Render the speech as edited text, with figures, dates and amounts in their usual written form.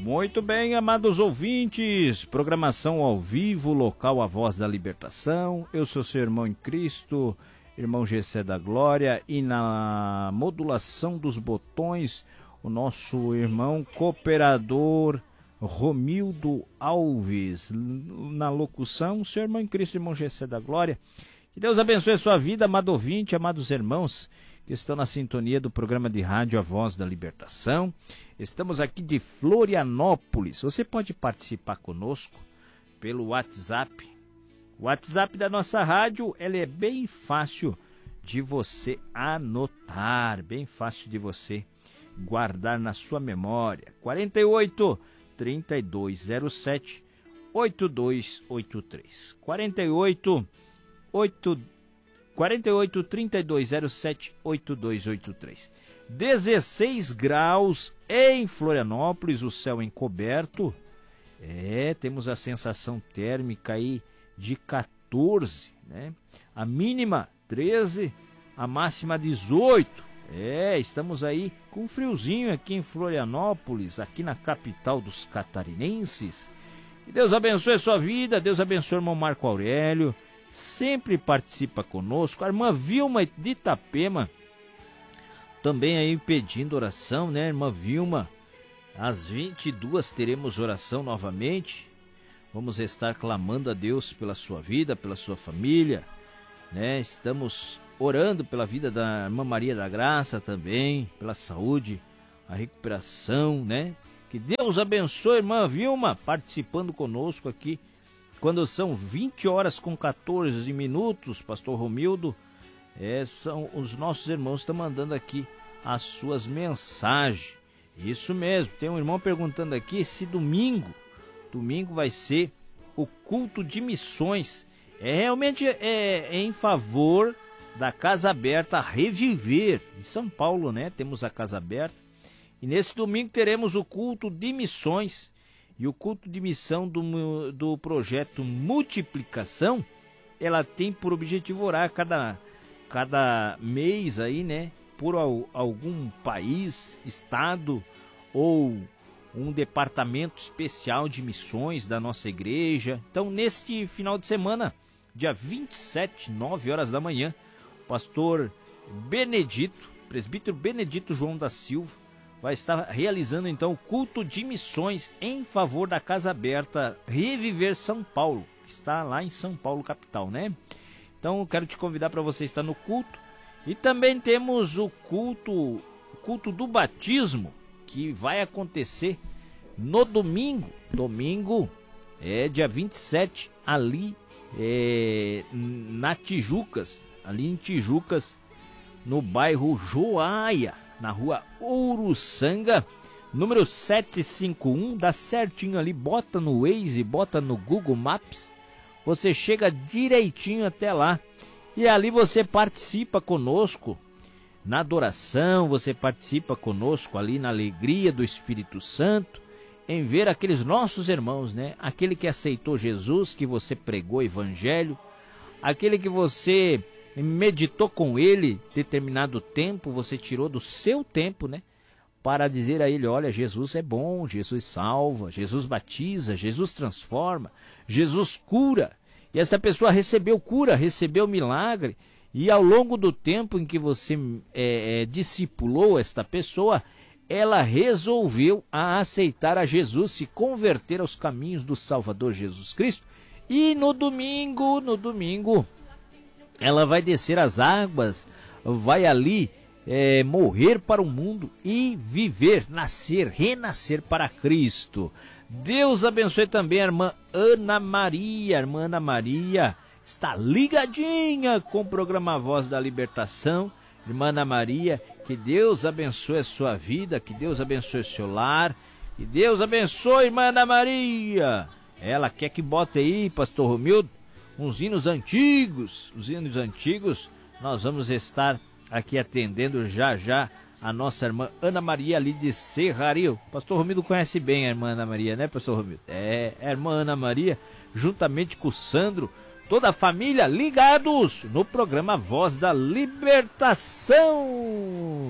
Muito bem, amados ouvintes, programação ao vivo, local A Voz da Libertação. Eu sou seu irmão em Cristo, irmão Gessé da Glória, e na modulação dos botões, o nosso irmão cooperador Romildo Alves. Na locução, seu irmão em Cristo, irmão Gessé da Glória. Que Deus abençoe a sua vida, amado ouvinte, amados irmãos que estão na sintonia do programa de rádio A Voz da Libertação. Estamos aqui de Florianópolis. Você pode participar conosco pelo WhatsApp. O WhatsApp da nossa rádio, ele é bem fácil de você anotar, bem fácil de você guardar na sua memória. 48 3207 8283. 48 3207 8283. 16 graus em Florianópolis, o céu encoberto. Temos a sensação térmica aí de 14, né? A mínima 13, a máxima 18. Estamos aí com friozinho aqui em Florianópolis, aqui na capital dos catarinenses. Que Deus abençoe a sua vida, Deus abençoe o irmão Marco Aurélio. Sempre participa conosco. A irmã Vilma de Itapema também aí pedindo oração, né, irmã Vilma? Às 22 teremos oração novamente. Vamos estar clamando a Deus pela sua vida, pela sua família, né? Estamos orando pela vida da irmã Maria da Graça também, pela saúde, a recuperação, né? Que Deus abençoe a irmã Vilma participando conosco aqui. Quando são 20 horas com 14 minutos, pastor Romildo, são os nossos irmãos que estão mandando aqui as suas mensagens. Isso mesmo, tem um irmão perguntando aqui se domingo vai ser o culto de missões. Realmente é em favor da Casa Aberta Reviver, em São Paulo, né? Temos a Casa Aberta. E nesse domingo teremos o culto de missões. E o culto de missão do projeto Multiplicação, ela tem por objetivo orar cada mês aí, né? Por algum país, estado ou um departamento especial de missões da nossa igreja. Então, neste final de semana, dia 27, 9 horas da manhã, o pastor Benedito, presbítero Benedito João da Silva, vai estar realizando então o culto de missões em favor da Casa Aberta Reviver São Paulo, que está lá em São Paulo, capital, né? Então eu quero te convidar para você estar no culto. E também temos o culto do batismo, que vai acontecer no domingo. Domingo é dia 27, ali na Tijucas, ali em Tijucas, no bairro Joaia, na rua Uruçanga, número 751, dá certinho ali, bota no Waze, bota no Google Maps, você chega direitinho até lá, e ali você participa conosco na adoração, você participa conosco ali na alegria do Espírito Santo, em ver aqueles nossos irmãos, né? Aquele que aceitou Jesus, que você pregou o Evangelho, aquele que você meditou com ele determinado tempo, você tirou do seu tempo, né, para dizer a ele: olha, Jesus é bom, Jesus salva, Jesus batiza, Jesus transforma, Jesus cura. E essa pessoa recebeu cura, recebeu milagre, e ao longo do tempo em que você discipulou esta pessoa, ela resolveu aceitar a Jesus, se converter aos caminhos do Salvador Jesus Cristo. E no domingo, ela vai descer as águas, vai ali morrer para o mundo e viver, renascer para Cristo. Deus abençoe também a irmã Ana Maria. A irmã Ana Maria está ligadinha com o programa Voz da Libertação. Irmã Ana Maria, que Deus abençoe a sua vida, que Deus abençoe o seu lar, que Deus abençoe, irmã Ana Maria. Ela quer que bote aí, pastor Romildo, uns hinos antigos. Os hinos antigos nós vamos estar aqui atendendo já a nossa irmã Ana Maria ali de Serrario. Pastor Romildo conhece bem a irmã Ana Maria, né, pastor Romildo? A irmã Ana Maria, juntamente com o Sandro, toda a família ligados no programa Voz da Libertação.